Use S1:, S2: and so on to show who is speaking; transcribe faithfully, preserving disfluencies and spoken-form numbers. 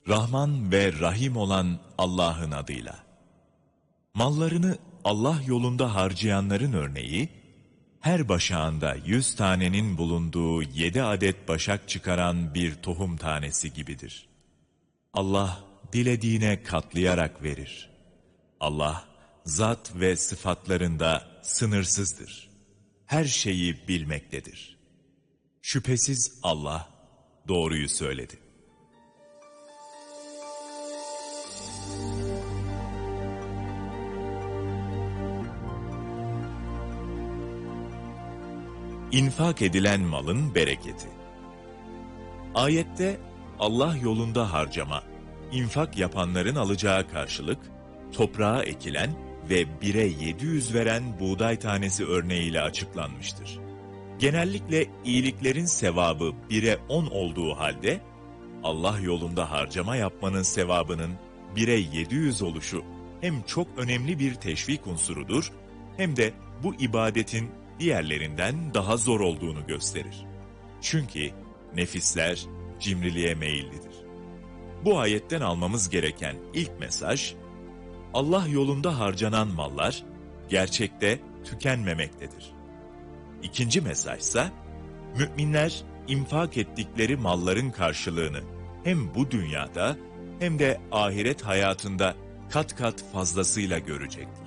S1: Rahman ve Rahim olan Allah'ın adıyla. Mallarını Allah yolunda harcayanların örneği, her başağında yüz tanenin bulunduğu yedi adet başak çıkaran bir tohum tanesi gibidir. Allah dilediğine katlayarak verir. Allah, zat ve sıfatlarında sınırsızdır. Her şeyi bilmektedir. Şüphesiz Allah doğruyu söyledi. İnfak edilen malın bereketi. Ayette Allah yolunda harcama, infak yapanların alacağı karşılık, toprağa ekilen ve bire yedi yüz veren buğday tanesi örneğiyle açıklanmıştır. Genellikle iyiliklerin sevabı bire on olduğu halde, Allah yolunda harcama yapmanın sevabının bire yedi yüz oluşu hem çok önemli bir teşvik unsurudur, hem de bu ibadetin diğerlerinden daha zor olduğunu gösterir. Çünkü nefisler cimriliğe meyillidir. Bu ayetten almamız gereken ilk mesaj, Allah yolunda harcanan mallar gerçekte tükenmemektedir. İkinci mesajsa, müminler infak ettikleri malların karşılığını hem bu dünyada hem de ahiret hayatında kat kat fazlasıyla görecektir.